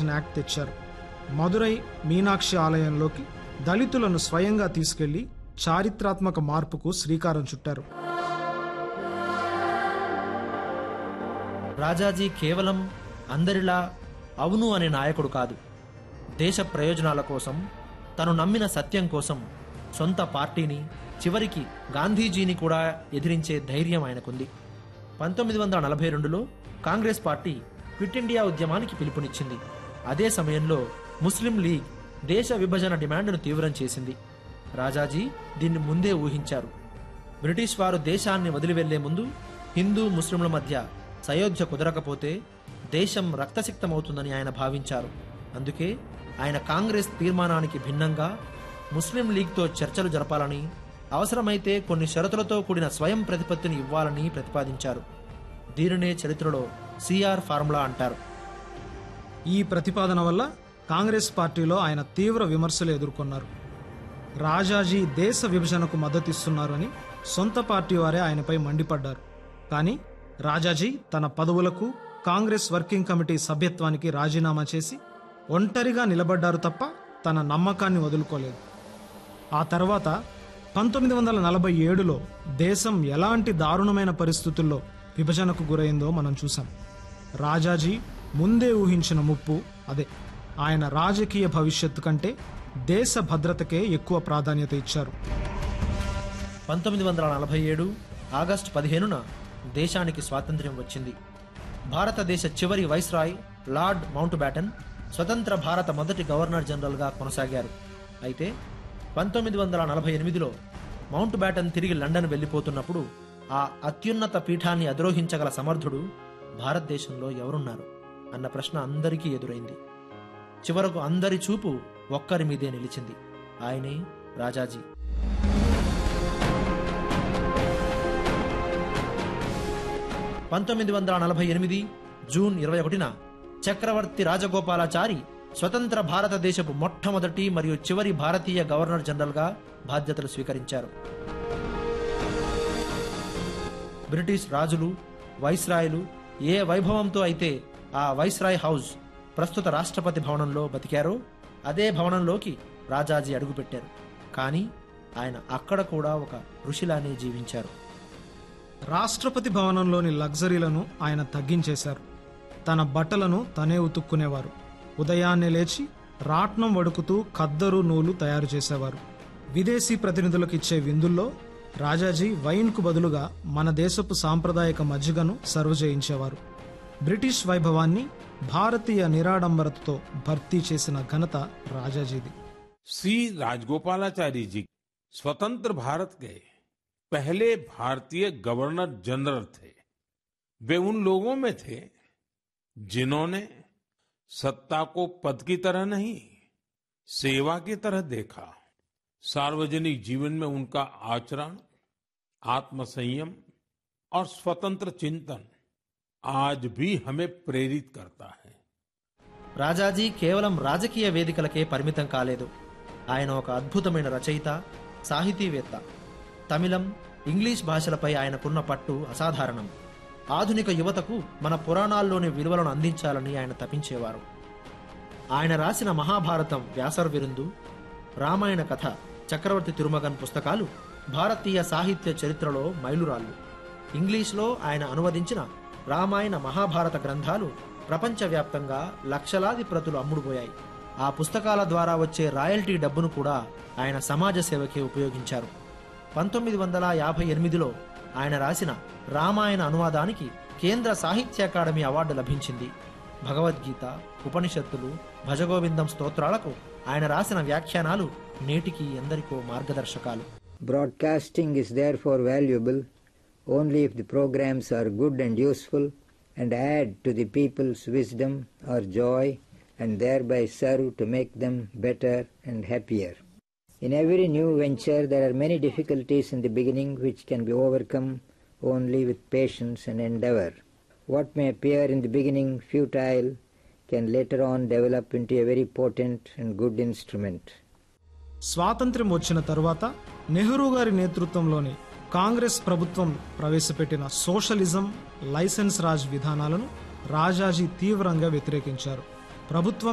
Reconciliation act తెచ్చారు. మదురై మీనాక్షి ఆలయంలోకి దళితులను స్వయంగా తీసుకెళ్లి చారిత్రాత్మక మార్పుకు శ్రీకారం చుట్టారు. రాజాజీ కేవలం అందరిలా అవును అనే నాయకుడు కాదు. దేశ ప్రయోజనాల కోసం, తను నమ్మిన సత్యం కోసం సొంత పార్టీని, చివరికి గాంధీజీని కూడా ఎదిరించే ధైర్యం ఆయనకుంది. 1942లో కాంగ్రెస్ పార్టీ క్విట్ ఇండియా ఉద్యమానికి పిలుపునిచ్చింది. అదే సమయంలో ముస్లిం లీగ్ దేశ విభజన డిమాండ్ను తీవ్రం చేసింది. రాజాజీ దీన్ని ముందే ఊహించారు. బ్రిటిష్ వారు దేశాన్ని వదిలి వెళ్లే ముందు హిందూ ముస్లింల మధ్య సయోధ్య కుదరకపోతే దేశం రక్తసిక్తమవుతుందని ఆయన భావించారు. అందుకే ఆయన కాంగ్రెస్ తీర్మానానికి భిన్నంగా ముస్లిం లీగ్తో చర్చలు జరపాలని, అవసరమైతే కొన్ని షరతులతో కూడిన స్వయం ప్రతిపత్తిని ఇవ్వాలని ప్రతిపాదించారు. దీనినే చరిత్రలో సిఆర్ ఫార్ములా అంటారు. ఈ ప్రతిపాదన వల్ల కాంగ్రెస్ పార్టీలో ఆయన తీవ్ర విమర్శలు ఎదుర్కొన్నారు. రాజాజీ దేశ విభజనకు మద్దతిస్తున్నారు అని సొంత పార్టీ వారే ఆయనపై మండిపడ్డారు. కానీ రాజాజీ తన పదవులకు, కాంగ్రెస్ వర్కింగ్ కమిటీ సభ్యత్వానికి రాజీనామా చేసి ఒంటరిగా నిలబడ్డారు తప్ప తన నమ్మకాన్ని వదులుకోలేదు. ఆ తర్వాత 1947లో దేశం ఎలాంటి దారుణమైన పరిస్థితుల్లో విభజనకు గురైందో మనం చూసాం. రాజాజీ ముందే ఊహించిన ముప్పు అదే. ఆయన రాజకీయ భవిష్యత్తు కంటే దేశ భద్రతకే ఎక్కువ ప్రాధాన్యత ఇచ్చారు. 1947 ఆగస్టు 15న దేశానికి స్వాతంత్ర్యం వచ్చింది. భారతదేశ చివరి వైస్రాయ్ లార్డ్ మౌంట్ బ్యాటన్ స్వతంత్ర భారత మొదటి గవర్నర్ జనరల్గా కొనసాగారు. అయితే 1948లో మౌంట్ బ్యాటన్ తిరిగి లండన్ వెళ్లిపోతున్నప్పుడు ఆ అత్యున్నత పీఠాన్ని అధిరోహించగల సమర్థుడు భారతదేశంలో ఎవరున్నారు అన్న ప్రశ్న అందరికీ ఎదురైంది. చివరకు అందరి చూపు ఒక్కరి మీదే నిలిచింది. ఆయనే రాజాజీ. జూన్ 21న చక్రవర్తి రాజగోపాలాచారి స్వతంత్ర భారతదేశపు మొట్టమొదటి మరియు చివరి భారతీయ గవర్నర్ జనరల్గా బాధ్యతలు స్వీకరించారు. బ్రిటిష్ రాజులు, వైస్రాయ్లు ఏ వైభవంతో అయితే ఆ వైస్రాయ్ హౌస్, ప్రస్తుత రాష్ట్రపతి భవనంలో బతికారో అదే భవనంలోకి రాజాజీ అడుగుపెట్టారు. కానీ ఆయన అక్కడ కూడా ఒక ఋషిలానే జీవించారు. రాష్ట్రపతి భవనంలోని లగ్జరీలను ఆయన తగ్గించేశారు. తన బట్టలను తనే ఉతుక్కునేవారు. ఉదయాన్నే లేచి రాట్నం వడుకుతూ ఖద్దరు, నూలు తయారు చేసేవారు. విదేశీ ప్రతినిధులకు ఇచ్చే విందుల్లో రాజాజీ వైన్కు బదులుగా మన దేశపు సాంప్రదాయక మజ్జిగను సర్వ్ చేయించేవారు. బ్రిటిష్ వైభవాన్ని భారతీయ నిరాడంబరతతో భర్తీ చేసిన ఘనత రాజాజీది. सी राजगोपालाचारी जी स्वतंत्र भारत के पहले भारतीय गवर्नर जनरल थे. वे उन लोगों में थे जिन्होंने सत्ता को पद की तरह नहीं, सेवा की तरह देखा. सार्वजनिक जीवन में उनका आचरण, आत्मसंयम और स्वतंत्र चिंतन आज भी हमें प्रेरित करता है. రాజాజీ కేవలం రాజకీయ వేదికలకే పరిమితం కాలేదు. ఆయన ఒక అద్భుతమైన రచయిత, సాహితీవేత్త. తమిళం, ఇంగ్లీష్ భాషలపై ఆయనకున్న పట్టు అసాధారణం. ఆధునిక యువతకు మన పురాణాల్లోని విలువలను అందించాలని ఆయన తపించేవారు. ఆయన రాసిన మహాభారతం వ్యాసర్ విరుందు, రామాయణ కథ చక్రవర్తి తిరుమగన్ పుస్తకాలు భారతీయ సాహిత్య చరిత్రలో మైలురాళ్ళు. ఇంగ్లీష్లో ఆయన అనువదించిన రామాయణ మహాభారత గ్రంథాలు ప్రపంచవ్యాప్తంగా లక్షలాది ప్రతులు అమ్ముడుపోయాయి. ఆ పుస్తకాల ద్వారా వచ్చే రాయల్టీ డబ్బును కూడా ఆయన సమాజ సేవకే ఉపయోగించారు. 1958లో ఆయన రాసిన రామాయణ అనువాదానికి కేంద్ర సాహిత్య అకాడమీ అవార్డు లభించింది. భగవద్గీత, ఉపనిషత్తులు, భజగోవిందం స్తోత్రాలకు ఆయన రాసిన వ్యాఖ్యానాలు నేటికి ఎందరికో మార్గదర్శకాలు. Broadcasting is therefore valuable only if the programs are good and useful and add to the people's wisdom or joy and thereby serve to make them better and happier. In every new venture there are many difficulties in the beginning which can be overcome only with patience and endeavor. What may appear in the beginning futile can later on develop into a very potent and good instrument. స్వాతంత్ర్యం వచ్చిన తరువాత నెహ్రూ గారి నేతృత్వంలోని కాంగ్రెస్ ప్రభుత్వం ప్రవేశపెట్టిన socialism, licence Raj విధానాలను రాజాజీ తీవ్రంగా వ్యతిరేకించారు. ప్రభుత్వం